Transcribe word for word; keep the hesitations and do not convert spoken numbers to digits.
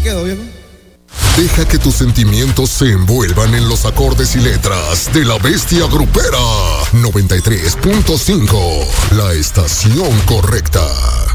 quedo, viejo. Deja que tus sentimientos se envuelvan en los acordes y letras de La Bestia Grupera. noventa y tres punto cinco, la estación correcta.